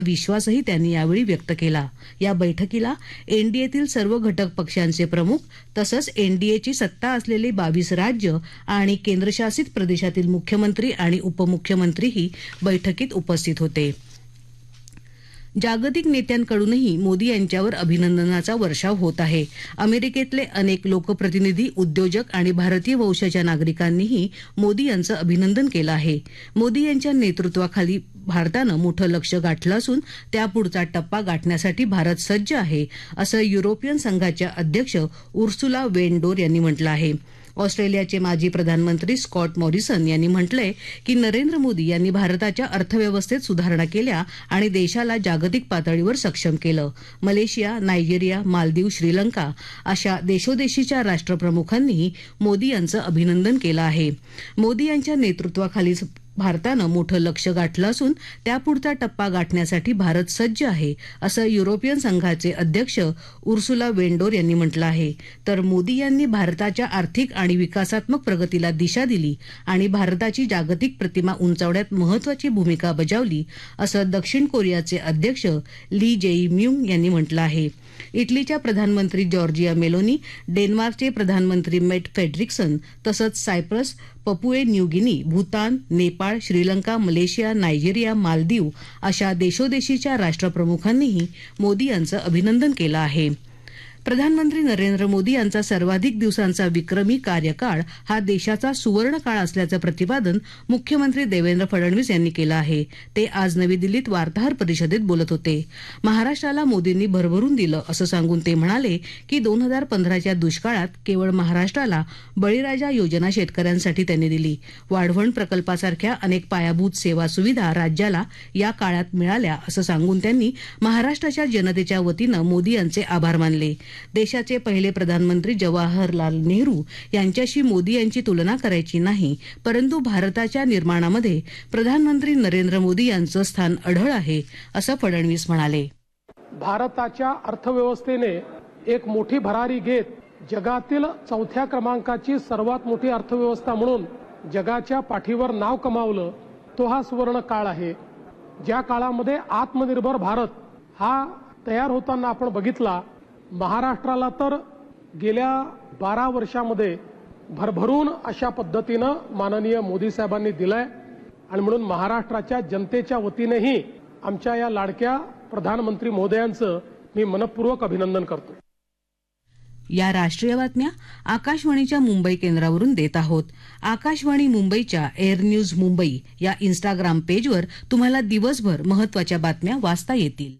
विश्वासही त्यांनी यावेळी व्यक्त केला. या बैठकीला एनडीएतील सर्व घटक पक्षांचे प्रमुख तसंच एनडीएची सत्ता असलेली 22 राज्य आणि केंद्रशासित प्रदेशातील मुख्यमंत्री आणि उपमुख्यमंत्रीही बैठकीत उपस्थित होते. जागतिक नेत्यांकडूनही मोदी यांच्यावर अभिनंदनाचा वर्षाव होत आहे. अमेरिकेतले अनेक लोकप्रतिनिधी, उद्योजक आणि भारतीय वंशाच्या नागरिकांनीही मोदी यांचं अभिनंदन केलं आहे. मोदी यांच्या नेतृत्वाखाली भारतानं मोठं लक्ष्य गाठलं असून त्यापुढचा टप्पा गाठण्यासाठी भारत सज्ज आहे, असं युरोपियन संघाच्या अध्यक्ष उर्सुला वेन डोर यांनी म्हटलं आहे. ऑस्ट्रेलियाचे माजी प्रधानमंत्री स्कॉट मॉरिसन यांनी म्हटलंय की नरेंद्र मोदी यांनी भारताच्या अर्थव्यवस्थेत सुधारणा केल्या आणि देशाला जागतिक पातळीवर सक्षम केलं. मलेशिया, नायजेरिया, मालदीव, श्रीलंका अशा देशोदेशीच्या राष्ट्रप्रमुखांनीही मोदी यांचं अभिनंदन केलं आहे. मोदी यांच्या नेतृत्वाखाली भारतानं मोठं लक्ष्य गाठलं असून त्यापुढचा टप्पा गाठण्यासाठी भारत सज्ज आहे, असं युरोपियन संघाचे अध्यक्ष उर्सुला वेन डोर यांनी म्हटलं आहे. तर मोदी यांनी भारताच्या आर्थिक आणि विकासात्मक प्रगतीला दिशा दिली आणि भारताची जागतिक प्रतिमा उंचावण्यात महत्वाची भूमिका बजावली, असं दक्षिण कोरियाचे अध्यक्ष ली जेई म्यूंग यांनी म्हटलं आहे. इटलीच्या प्रधानमंत्री जॉर्जिया मेलोनी, डेन्मार्कचे प्रधानमंत्री मेट फेड्रिक्सन तसंच Cyprus, पपुए New Guinea, Bhutan, Nepal, Sri Lanka, Malaysia, Nigeria, Maldives अशा देशोदेशीच्या राष्ट्रप्रमुखांनीही मोदी यांचं अभिनंदन केलं आहे. प्रधानमंत्री नरेंद्र मोदी यांचा सर्वाधिक दिवसांचा विक्रमी कार्यकाळ हा देशाचा सुवर्ण काळ असल्याचं प्रतिपादन मुख्यमंत्री देवेंद्र फडणवीस यांनी केलं आहे. ते आज नवी दिल्लीत वार्ताहर परिषदेत बोलत होते. महाराष्ट्राला मोदींनी भरभरून दिलं असं सांगून ते म्हणाले की 2015च्या दुष्काळात केवळ महाराष्ट्राला बळीराजा योजना शेतकऱ्यांसाठी त्यांनी दिली. वाढवण प्रकल्पासारख्या अनेक पायाभूत सेवा सुविधा राज्याला या काळात मिळाल्या असं सांगून त्यांनी महाराष्ट्राच्या जनतेच्या वतीनं मोदी यांचे आभार मानले. देशाचे पहिले प्रधानमंत्री जवाहरलाल नेहरू यांच्याशी मोदी यांची तुलना करायची नाही, परंतु भारताच्या निर्माणामध्ये प्रधानमंत्री नरेंद्र मोदी यांचं स्थान अढळ आहे, असं फडणवीस म्हणाले. भारताच्या अर्थव्यवस्थेने एक मोठी भरारी घेत जगातील 4थ्या क्रमांकाची सर्वात मोठी अर्थव्यवस्था म्हणून जगाच्या पाठीवर नाव कमावलं, तो हा सुवर्ण काळ आहे. ज्या काळामध्ये आत्मनिर्भर भारत हा तयार होताना आपण बघितला, महाराष्ट्राला तर गेल्या 12 वर्षामध्ये भरभरून अशा पद्धतीनं माननीय मोदी साहेबांनी दिलाय आणि म्हणून महाराष्ट्राच्या जनतेच्या वतीनेही आमच्या या लाडक्या प्रधानमंत्री महोदयांचं मी मनपूर्वक अभिनंदन करतो. या राष्ट्रीय बातम्या आकाशवाणीच्या मुंबई केंद्रावरून देत आहोत. आकाशवाणी मुंबईच्या एअर न्यूज मुंबई या इंस्टाग्राम पेजवर तुम्हाला दिवसभर महत्वाच्या बातम्या वाचता येतील.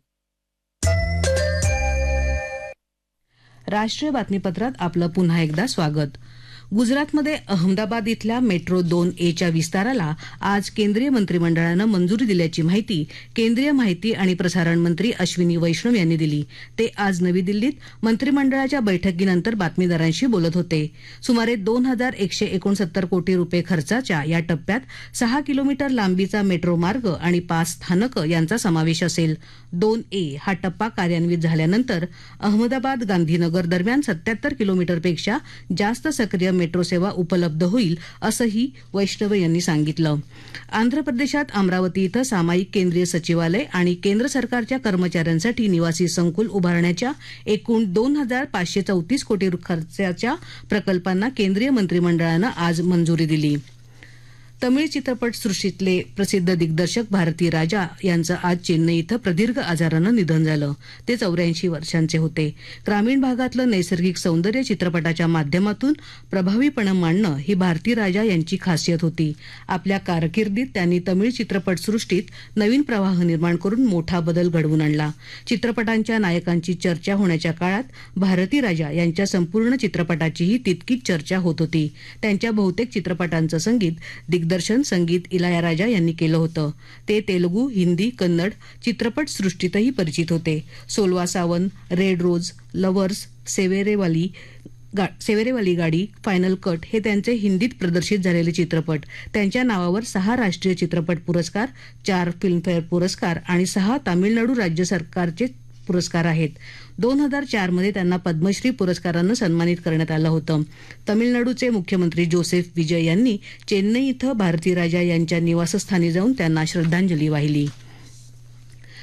राष्ट्रीय बातमीपत्रात आपलं पुन्हा एकदा स्वागत. गुजरातमध्ये अहमदाबाद इथल्या मेट्रो 2A च्या विस्ताराला आज केंद्रीय मंत्रिमंडळानं मंजुरी दिल्याची माहिती केंद्रीय माहिती आणि प्रसारण मंत्री अश्विनी वैष्णव यांनी दिली. ते आज नवी दिल्लीत मंत्रिमंडळाच्या बैठकीनंतर बातमीदारांशी बोलत होते. सुमारे 2169 कोटी रुपये खर्चाच्या या टप्प्यात 6 किलोमीटर लांबीचा मेट्रो मार्ग आणि 5 स्थानकं यांचा समावेश असेल. 2A हा टप्पा कार्यान्वित झाल्यानंतर अहमदाबाद गांधीनगर दरम्यान 77 किलोमीटरपेक्षा जास्त सक्रिय मेट्रो सेवा उपलब्ध होईल, असंही वैष्णव यांनी सांगितलं. आंध्र प्रदेशात अमरावती इथं सामायिक केंद्रीय सचिवालय आणि केंद्र सरकारच्या कर्मचाऱ्यांसाठी निवासी संकुल उभारण्याच्या एकूण 2534 कोटी खर्चाच्या प्रकल्पांना केंद्रीय मंत्रिमंडळानं आज मंजुरी दिली. तमिळ चित्रपटसृष्टीतले प्रसिद्ध दिग्दर्शक भारती राजा यांचं आज चेन्नई इथं प्रदीर्घ आजारानं निधन झालं. ते 84 वर्षांचे होते. ग्रामीण भागातलं नैसर्गिक सौंदर्य चित्रपटाच्या माध्यमातून प्रभावीपणे मांडणं ही भारती राजा यांची खासियत होती. आपल्या कारकिर्दीत त्यांनी तमिळ चित्रपटसृष्टीत नवीन प्रवाह निर्माण करून मोठा बदल घडवून आणला. चित्रपटांच्या नायकांची चर्चा होण्याच्या काळात भारती राजा यांच्या संपूर्ण चित्रपटाचीही तितकीच चर्चा होत होती. त्यांच्या बहुतेक चित्रपटांचं संगीत दिग्दर्शन संगीत इलायाराजा यांनी केलं होतं. ते तेलुगू, हिंदी, कन्नड चित्रपटसृष्टीतही परिचित होते. सोलवा सावन, रेड रोज, लव्हर्स, सेवेरेवाली गाडी, फायनल कट हे त्यांचे हिंदीत प्रदर्शित झालेले चित्रपट. त्यांच्या नावावर 6 राष्ट्रीय चित्रपट पुरस्कार, 4 फिल्मफेअर पुरस्कार आणि 6 तामिळनाडू राज्य सरकारचे पुरस्कार आहेत. 2004 मध्ये त्यांना पद्मश्री पुरस्कारानं सन्मानित करण्यात आलं होतं. तमिळनाडूचे मुख्यमंत्री जोसेफ विजय यांनी चेन्नई इथं भारती राजा यांच्या निवासस्थानी जाऊन त्यांना श्रद्धांजली वाहिली.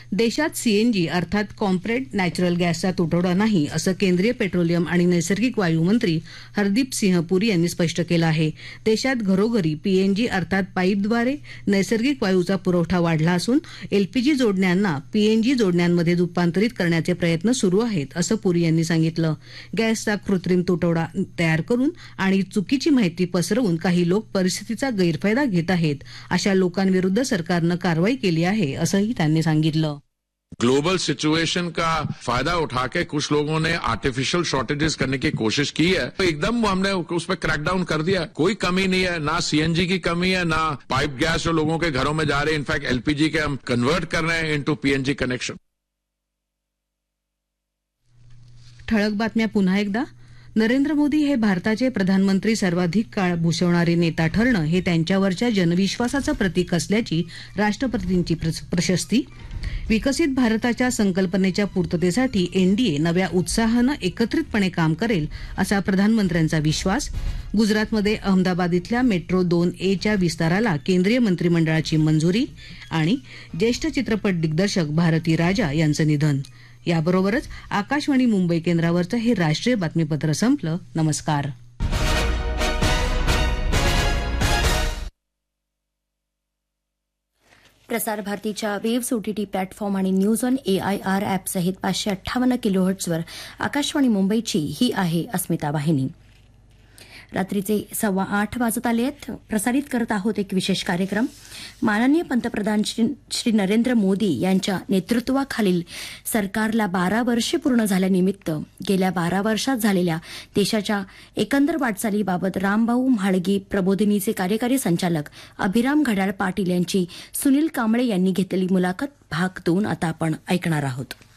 देशात सीएनजी अर्थात कॉम्प्रेड नॅचरल गॅसचा तुटवडा नाही असं केंद्रीय पेट्रोलियम आणि नैसर्गिक वायू मंत्री हरदीप सिंह पुरी यांनी स्पष्ट केलं आहे. देशात घरोघरी पीएनजी अर्थात पाईपद्वारे नैसर्गिक वायूचा पुरवठा वाढला असून एलपीजी जोडण्यांना पीएनजी जोडण्यांमध्ये रूपांतरित करण्याचे प्रयत्न सुरू आहेत असं पुरी यांनी सांगितलं. गॅसचा कृत्रिम तुटवडा तयार करून आणि चुकीची माहिती पसरवून काही लोक परिस्थितीचा गैरफायदा घेत आहेत. अशा लोकांविरुद्ध सरकारनं कारवाई केली आहे असंही त्यांनी सांगितलं. ग्लोबल सिचुएशन का फायदा उठा के कुछ लोगों ने आर्टिफिशियल शॉर्टेजेस करने की कोशिश की है, तो एकदम हमने उस पर क्रैकडाउन कर दिया. कोई कमी नहीं है, ना सीएनजी की कमी है, ना पाइप गैस जो लोगों के घरों में जा रहे हैं. इनफैक्ट एलपीजी के हम कन्वर्ट कर रहे हैं इनटू पीएनजी कनेक्शन. ठळक बातम्या पुन्हा एकदा. नरेंद्र मोदी हे भारताचे प्रधानमंत्री सर्वाधिक काळ भूषवणारे नेता ठरणं हे त्यांच्यावरच्या जनविश्वासाचं प्रतीक असल्याची राष्ट्रपतींची प्रशस्ती. विकसित भारताच्या संकल्पनेच्या पूर्ततेसाठी एनडीए नव्या उत्साहानं एकत्रितपणे काम करेल असा प्रधानमंत्र्यांचा विश्वास. गुजरातमध्ये अहमदाबाद इथल्या मेट्रो 2A च्या विस्ताराला केंद्रीय मंत्रिमंडळाची मंजुरी. आणि ज्येष्ठ चित्रपट दिग्दर्शक भारती राजा यांचं निधन. याबरोबरच आकाशवाणी मुंबई केंद्रावरचं हे राष्ट्रीय बातमीपत्र संपलं. नमस्कार. प्रसार भारतीच्या वेव्स ओटीटी प्लॅटफॉर्म आणि न्यूज ऑन AIR ॲप सहित 558 किलोहर्ट्झवर आकाशवाणी मुंबईची ही आहे अस्मिता वाहिनी. रात्रीचे 8:15 वाजत आले आहेत. प्रसारित करत आहोत एक विशेष कार्यक्रम. माननीय पंतप्रधान श्री नरेंद्र मोदी यांच्या नेतृत्वाखालील सरकारला 12 वर्षे पूर्ण झाल्यानिमित्त गेल्या 12 वर्षात झालेल्या देशाच्या एकंदर वाटचालीबाबत रामभाऊ म्हाळगी प्रबोधिनीचे कार्यकारी संचालक अभिराम घड्याळ पाटील यांची सुनील कांबळे यांनी घेतलेली मुलाखत भाग 2 आता आपण ऐकणार आहोत.